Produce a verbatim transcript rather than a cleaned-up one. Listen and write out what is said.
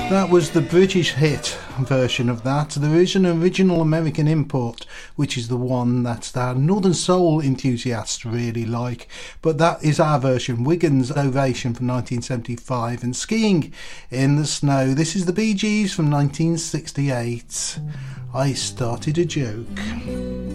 That was the British hit version of that. There is an original American import, which is the one that the Northern Soul enthusiasts really like, but that is our version, Wiggins Ovation from nineteen seventy-five, and Skiing in the Snow. This is the Bee Gees from nineteen sixty-eight. I Started a Joke.